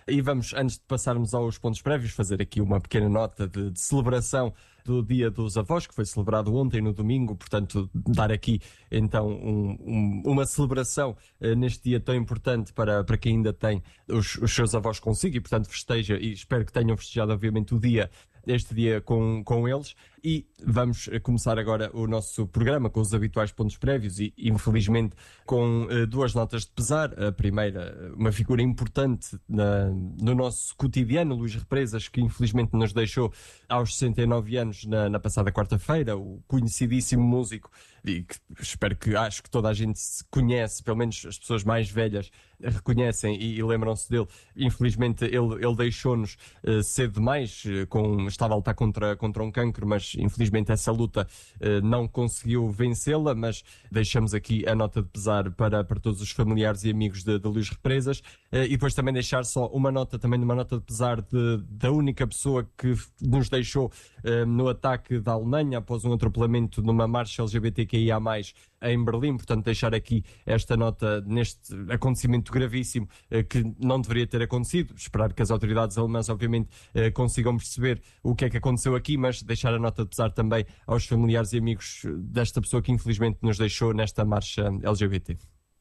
E vamos, antes de passarmos aos pontos prévios, fazer aqui uma pequena nota de celebração do Dia dos Avós, que foi celebrado ontem, no domingo, portanto, dar aqui então uma celebração neste dia tão importante para quem ainda tem os seus avós consigo e, portanto, festeja, e espero que tenham festejado, obviamente, este dia com eles. E vamos começar agora o nosso programa com os habituais pontos prévios e, infelizmente, com duas notas de pesar. A primeira, uma figura importante no nosso cotidiano, Luís Represas, que infelizmente nos deixou aos 69 anos na passada quarta-feira, o conhecidíssimo músico, e que acho que toda a gente se conhece, pelo menos as pessoas mais velhas reconhecem e lembram-se dele. Infelizmente ele deixou-nos cedo demais, estava a lutar contra um cancro, mas infelizmente essa luta não conseguiu vencê-la, mas deixamos aqui a nota de pesar para todos os familiares e amigos de Luís Represas, e depois também deixar só uma nota de pesar da única pessoa que nos deixou no ataque da Alemanha após um atropelamento numa marcha LGBTQIA+, em Berlim. Portanto, deixar aqui esta nota neste acontecimento gravíssimo que não deveria ter acontecido. Esperar que as autoridades alemãs, obviamente, consigam perceber o que é que aconteceu aqui, mas deixar a nota de pesar também aos familiares e amigos desta pessoa que infelizmente nos deixou nesta marcha LGBT.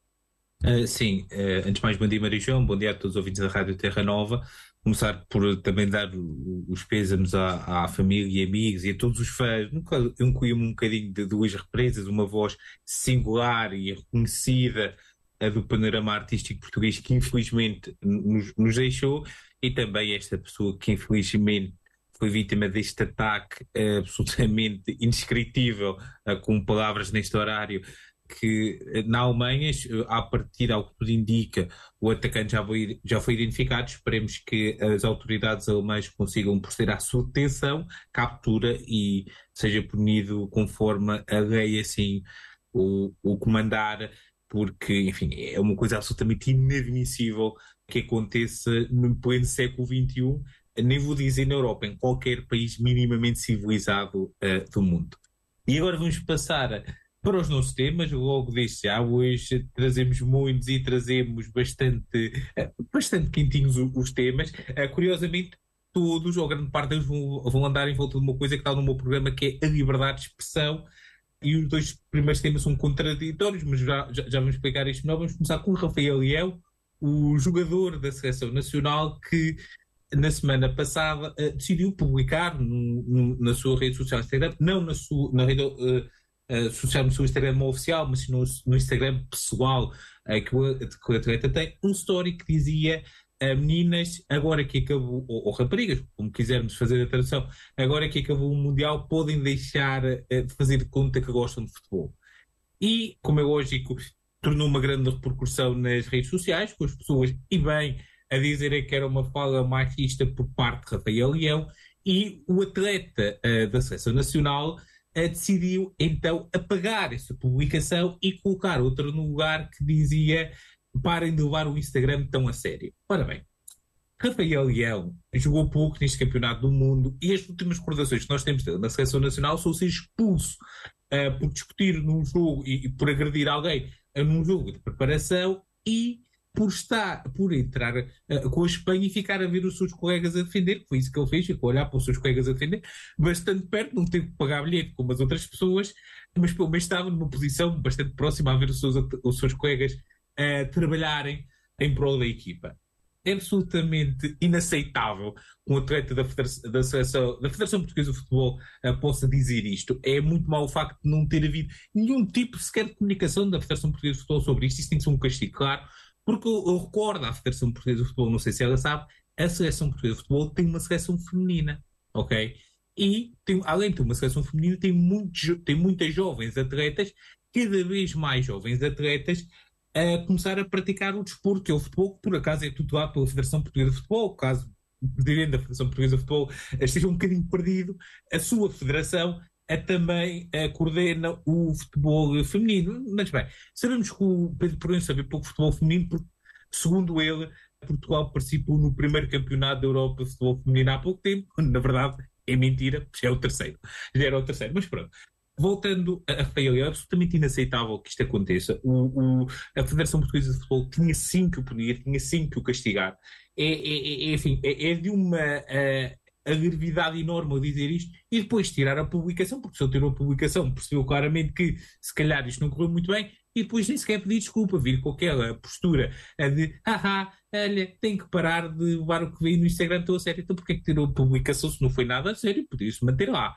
Sim, antes de mais, bom dia, Maria João, bom dia a todos os ouvintes da Rádio Terra Nova. Começar por também dar os pêsames à família e amigos e a todos os fãs. Eu incluí-me um bocadinho de Luís Represas, uma voz singular e reconhecida do panorama artístico português, que infelizmente nos deixou, e também esta pessoa que infelizmente foi vítima deste ataque absolutamente indescritível, com palavras neste horário, que na Alemanha, a partir ao que tudo indica, o atacante já foi identificado. Esperemos que as autoridades alemãs consigam proceder à sua detenção, captura e seja punido conforme a lei assim o comandar, porque, enfim, é uma coisa absolutamente inadmissível que aconteça no pleno século XXI, nem vou dizer na Europa, em qualquer país minimamente civilizado do mundo. E agora vamos passar para os nossos temas. Logo desde já, hoje trazemos muitos e trazemos bastante quentinhos os temas. Curiosamente, todos, ou grande parte deles, vão andar em volta de uma coisa que está no meu programa, que é a liberdade de expressão. E os dois primeiros temas são contraditórios, mas já vamos explicar isto melhor. Vamos começar com o Rafael Leão, o jogador da Seleção Nacional, que na semana passada decidiu publicar na sua rede social Instagram, não na rede social no seu Instagram oficial, mas no Instagram pessoal que o atleta tem, um story que dizia: meninas, agora que acabou, ou raparigas, como quisermos fazer a tradução, agora que acabou o Mundial, podem deixar de fazer de conta que gostam de futebol. E, como é lógico, tornou uma grande repercussão nas redes sociais, com as pessoas, e bem, a dizerem que era uma fala machista por parte de Rafael Leão, e o atleta da Seleção Nacional decidiu então apagar essa publicação e colocar outra no lugar que dizia: parem de levar o Instagram tão a sério. Ora bem, Rafael Leão jogou pouco neste campeonato do mundo, e as últimas recordações que nós temos dele na Seleção Nacional são ser expulso por discutir num jogo e por agredir alguém num jogo de preparação, e por entrar com a Espanha e ficar a ver os seus colegas a defender, que foi isso que ele fez, ficou a olhar para os seus colegas a defender, bastante perto, não teve que pagar bilhete como as outras pessoas, mas pelo menos estava numa posição bastante próxima a ver os seus colegas trabalharem em prol da equipa. É absolutamente inaceitável que um atleta da Federação Portuguesa de Futebol possa dizer isto. É muito mau o facto de não ter havido nenhum tipo sequer de comunicação da Federação Portuguesa de Futebol sobre isto. Isso tem que ser um castigo, claro, porque eu recordo à Federação Portuguesa de Futebol, não sei se ela sabe, a Seleção Portuguesa de Futebol tem uma seleção feminina, ok? E além de ter uma seleção feminina, tem muitas jovens atletas, cada vez mais jovens atletas, a começar a praticar o desporto, que é o futebol, que por acaso é tutelado pela Federação Portuguesa de Futebol. Caso o presidente da Federação Portuguesa de Futebol esteja um bocadinho perdido, a sua federação também coordena o futebol feminino. Mas bem, sabemos que o Pedro Proença sabe pouco futebol feminino, porque, segundo ele, Portugal participou no primeiro campeonato da Europa de futebol feminino há pouco tempo. Na verdade, é mentira, já era o terceiro. Mas pronto. voltando a Rafael, é absolutamente inaceitável que isto aconteça. A Federação Portuguesa de Futebol tinha sim que o punir, tinha sim que o castigar. Enfim, é de uma a gravidade enorme a dizer isto e depois tirar a publicação, porque se ele tirou a publicação percebeu claramente que se calhar isto não correu muito bem e depois nem sequer pedir desculpa, vir com aquela postura de olha, tem que parar de levar o que veio no Instagram tão a sério, então porque é que tirou a publicação se não foi nada a sério? Podia-se manter lá.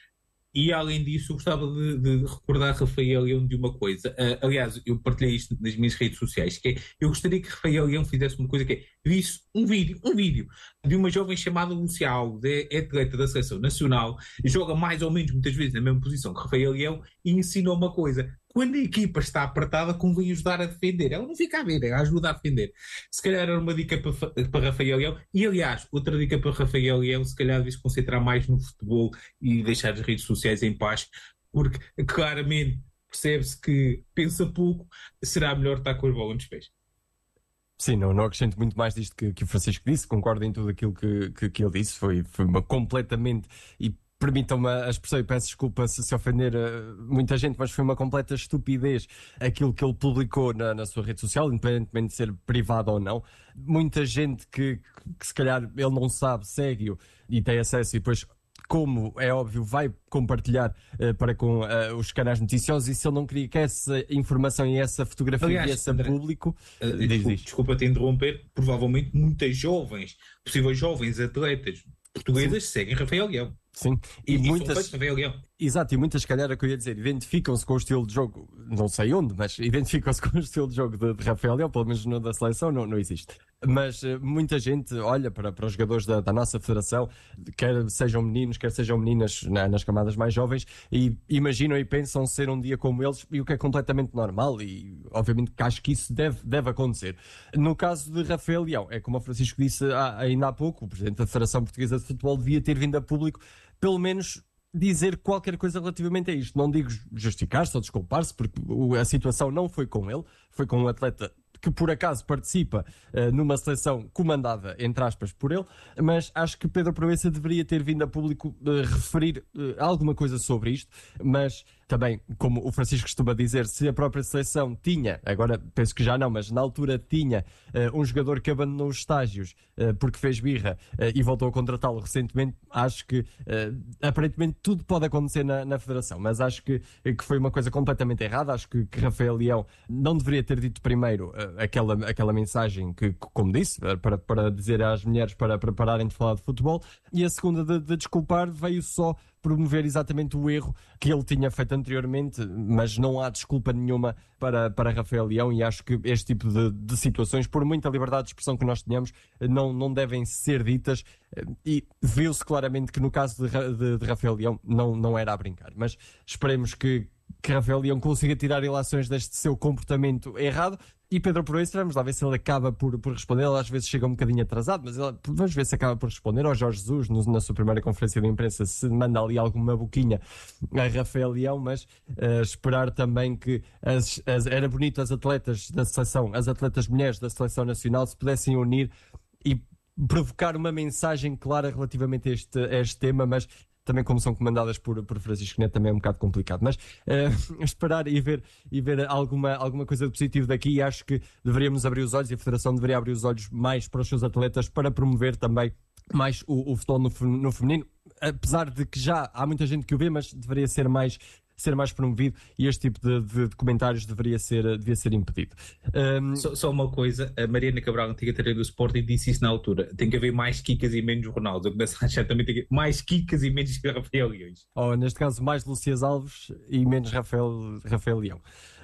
E além disso, eu gostava de recordar Rafael Leão de uma coisa. Aliás, eu partilhei isto nas minhas redes sociais, que é, eu gostaria que Rafael Leão fizesse uma coisa que é, visse um vídeo de uma jovem chamada Lúcia Alves, é atleta da Seleção Nacional, joga mais ou menos muitas vezes na mesma posição que Rafael Leão e ensina uma coisa. Quando a equipa está apertada, convém ajudar a defender. Ela não fica a ver, ela ajuda a defender. Se calhar era uma dica para Rafael Leão. E, aliás, outra dica para Rafael Leão, se calhar devia se concentrar mais no futebol e deixar as redes sociais em paz, porque claramente percebe-se que pensa pouco, será melhor estar com a bola nos pés. Sim, não acrescento muito mais disto que o Francisco disse, concordo em tudo aquilo que ele disse, foi uma completamente, e permitam-me a expressão e peço desculpa se ofender muita gente, mas foi uma completa estupidez aquilo que ele publicou na sua rede social, independentemente de ser privado ou não. Muita gente que se calhar ele não sabe, segue-o e tem acesso e depois, como é óbvio, vai compartilhar para com os canais noticiosos, e se ele não queria que essa informação e essa fotografia viesse a público... Desculpa te interromper, provavelmente muitas jovens, possíveis jovens atletas portuguesas seguem Rafael Leão. Sim, e muitas... Rafael Leão. Exato, e muitas, se calhar, é o que eu ia dizer, identificam-se com o estilo de jogo, não sei onde, mas identificam-se com o estilo de jogo de Rafael Leão, pelo menos no da seleção não existe. Mas muita gente olha para os jogadores da nossa federação, quer sejam meninos, quer sejam meninas nas camadas mais jovens, e imaginam e pensam ser um dia como eles, e o que é completamente normal, e obviamente que acho que isso deve acontecer. No caso de Rafael Leão, é como o Francisco disse ainda há pouco, o Presidente da Federação Portuguesa de Futebol devia ter vindo a público, pelo menos dizer qualquer coisa relativamente a isto. Não digo justificar-se ou desculpar-se, porque a situação não foi com ele, foi com um atleta que por acaso participa numa seleção comandada, entre aspas, por ele, mas acho que Pedro Proença deveria ter vindo a público referir alguma coisa sobre isto, mas também, como o Francisco costuma dizer, se a própria seleção tinha, agora penso que já não, mas na altura tinha um jogador que abandonou os estágios porque fez birra e voltou a contratá-lo recentemente, acho que aparentemente tudo pode acontecer na Federação, mas acho que foi uma coisa completamente errada. Acho que Rafael Leão não deveria ter dito primeiro aquela mensagem que, como disse, para dizer às mulheres para prepararem de falar de futebol, e a segunda de desculpar veio só promover exatamente o erro que ele tinha feito anteriormente, mas não há desculpa nenhuma para Rafael Leão, e acho que este tipo de situações, por muita liberdade de expressão que nós tenhamos, não devem ser ditas, e viu-se claramente que no caso de Rafael Leão não era a brincar, mas esperemos que Rafael Leão consiga tirar ilações deste seu comportamento errado. E Pedro Proença, vamos lá ver se ele acaba por responder. Ele às vezes chega um bocadinho atrasado, mas vamos ver se acaba por responder. Ao Jorge Jesus, na sua primeira conferência de imprensa, se manda ali alguma boquinha a Rafael Leão, mas esperar também que era bonito as atletas da seleção, as atletas mulheres da seleção nacional, se pudessem unir e provocar uma mensagem clara relativamente a este tema, mas também como são comandadas por Francisco Neto também é um bocado complicado, mas esperar e ver alguma coisa de positivo daqui, e acho que deveríamos abrir os olhos, e a Federação deveria abrir os olhos mais para os seus atletas, para promover também mais o futebol no feminino, apesar de que já há muita gente que o vê, mas deveria ser mais promovido, e este tipo de comentários devia ser impedido. Só uma coisa, a Mariana Cabral, antiga treinadora do Sporting, disse isso na altura: tem que haver mais Kikas e menos Ronaldo. Eu começo a achar também tem que mais Kikas e menos Rafael Leões. Neste caso, mais Lucias Alves e menos Rafael Leão.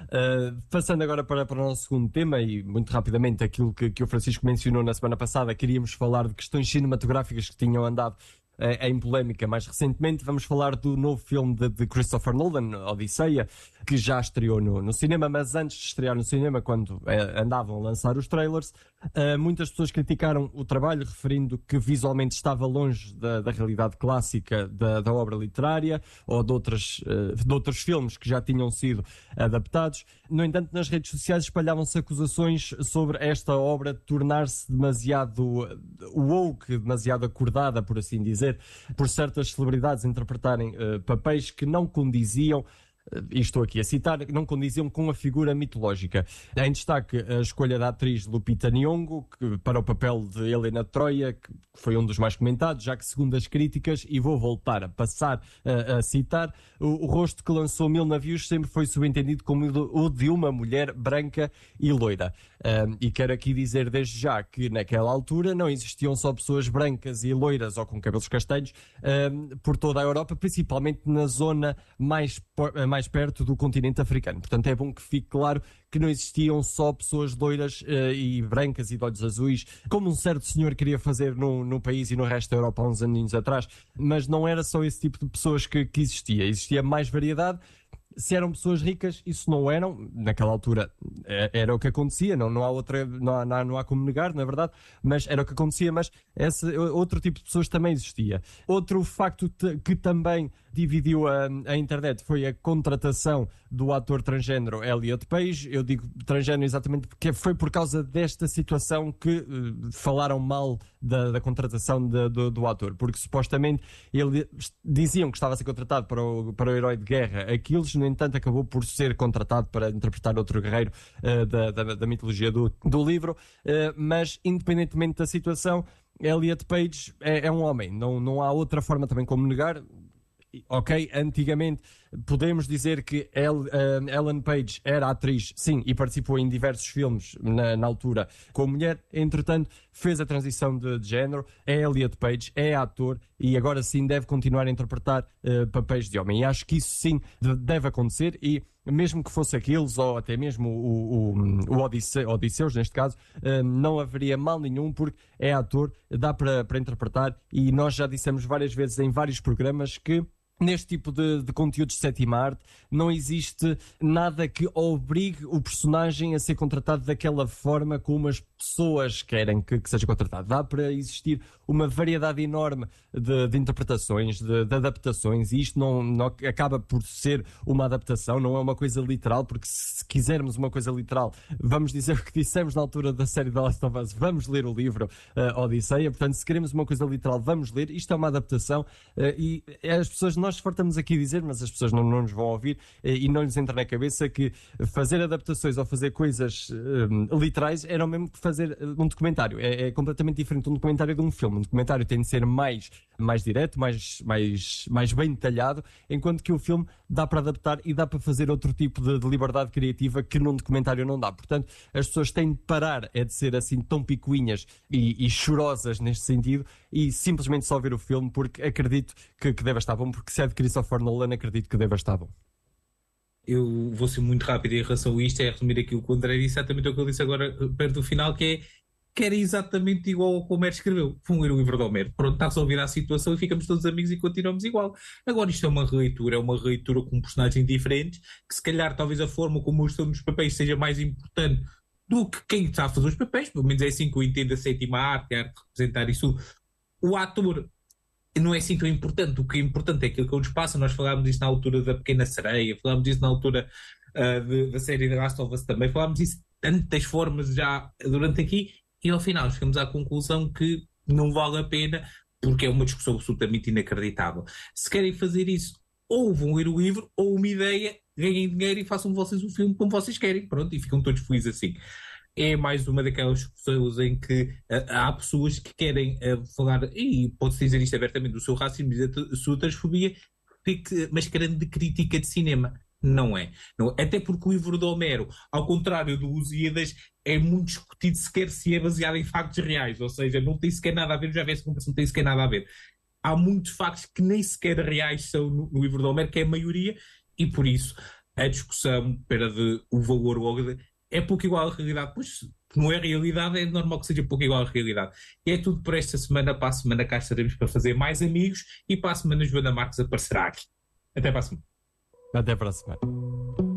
Passando agora para o nosso segundo tema, e muito rapidamente aquilo que o Francisco mencionou na semana passada, queríamos falar de questões cinematográficas que tinham andado em polémica mais recentemente. Vamos falar do novo filme de Christopher Nolan, Odisseia, que já estreou no cinema, mas antes de estrear no cinema, quando andavam a lançar os trailers, muitas pessoas criticaram o trabalho, referindo que visualmente estava longe da realidade clássica da obra literária ou de outros filmes que já tinham sido adaptados. No entanto, nas redes sociais espalhavam-se acusações sobre esta obra tornar-se demasiado woke, demasiado acordada, por assim dizer, por certas celebridades interpretarem papéis que não condiziam, e estou aqui a citar, não condiziam com a figura mitológica. Em destaque a escolha da atriz Lupita Nyong'o para o papel de Helena Troia, que foi um dos mais comentados, já que segundo as críticas, e vou voltar a passar a citar, o rosto que lançou Mil Navios sempre foi subentendido como o de uma mulher branca e loira. E quero aqui dizer desde já que naquela altura não existiam só pessoas brancas e loiras ou com cabelos castanhos por toda a Europa, principalmente na zona mais perto do continente africano. Portanto, é bom que fique claro que não existiam só pessoas loiras e brancas e de olhos azuis, como um certo senhor queria fazer no país e no resto da Europa há uns aninhos atrás, mas não era só esse tipo de pessoas que existia. Existia mais variedade. Se eram pessoas ricas, isso não eram. Naquela altura era o que acontecia, não há como negar, na verdade, mas era o que acontecia, mas outro tipo de pessoas também existia. Outro facto que também dividiu a internet foi a contratação do ator transgênero Elliot Page. Eu digo transgênero exatamente porque foi por causa desta situação que falaram mal da contratação do ator, porque supostamente diziam que estava a ser contratado para o herói de guerra Aquiles. No entanto, acabou por ser contratado para interpretar outro guerreiro da mitologia do livro, mas independentemente da situação, Elliot Page é um homem, não há outra forma também como negar. Ok, antigamente podemos dizer que Ellen Page era atriz, sim, e participou em diversos filmes na altura como mulher. Entretanto, fez a transição de género, é Elliot Page, é ator e agora sim deve continuar a interpretar papéis de homem. E acho que isso sim deve acontecer, e mesmo que fosse Aquiles ou até mesmo o Odisseus, neste caso, não haveria mal nenhum, porque é ator, dá para interpretar, e nós já dissemos várias vezes em vários programas que neste tipo de conteúdos de sétima arte não existe nada que obrigue o personagem a ser contratado daquela forma como as pessoas querem que seja contratado. Dá para existir uma variedade enorme de interpretações, de adaptações, e isto não acaba por ser uma adaptação, não é uma coisa literal, porque se quisermos uma coisa literal, vamos dizer o que dissemos na altura da série The Last of Us, vamos ler o livro Odisseia. Portanto, se queremos uma coisa literal, vamos ler. Isto é uma adaptação, e as pessoas, nós fartamos aqui dizer, mas as pessoas não nos vão ouvir, e não lhes entra na cabeça que fazer adaptações ou fazer coisas literais era o mesmo que fazer um documentário. É completamente diferente um documentário de um filme. Um documentário tem de ser mais direto, mais bem detalhado, enquanto que o filme dá para adaptar e dá para fazer outro tipo de liberdade criativa que num documentário não dá. Portanto, as pessoas têm de parar de ser assim tão picuinhas e chorosas neste sentido, e simplesmente só ver o filme, porque acredito que deve estar bom, porque se é de Christopher Nolan, acredito que deve estar bom. Eu vou ser muito rápido em relação a isto, é resumir aquilo que o André disse, exatamente o que eu disse agora perto do final, que era exatamente igual ao que o Homero escreveu. Vão ler o livro do Homero. Pronto, está resolvida a situação e ficamos todos amigos e continuamos igual. Agora isto é uma releitura com personagens diferentes, que se calhar talvez a forma como estão nos papéis seja mais importante do que quem está a fazer os papéis, pelo menos é assim que eu entendo a sétima arte, a arte de representar isso. O ator não é assim tão importante. O que é importante é aquilo que nos passa. Nós falámos disso na altura da Pequena Sereia, falámos disso na altura da série The Last of Us também, falámos disso de tantas formas já durante aqui, e ao final chegamos à conclusão que não vale a pena, porque é uma discussão absolutamente inacreditável. Se querem fazer isso, ou vão ler o livro, ou uma ideia, ganhem dinheiro e façam vocês o filme como vocês querem, pronto, e ficam todos felizes assim. É mais uma daquelas pessoas em que há pessoas que querem falar, e pode-se dizer isto abertamente, do seu racismo e da sua transfobia, mascarando de crítica de cinema. Não é. Até porque o livro de Homero, ao contrário do Lusíadas, é muito discutido sequer se é baseado em factos reais, ou seja, não tem sequer nada a ver, já vi essa comparação, não tem sequer nada a ver. Há muitos factos que nem sequer reais são no livro de Homero, que é a maioria, e por isso a discussão o valor logo é pouco igual à realidade. Pois, não é realidade, é normal que seja pouco igual à realidade. E é tudo por esta semana. Para a semana cá estaremos para fazer mais amigos, e para a semana Joana Marques aparecerá aqui. Até para a semana. Até para a semana.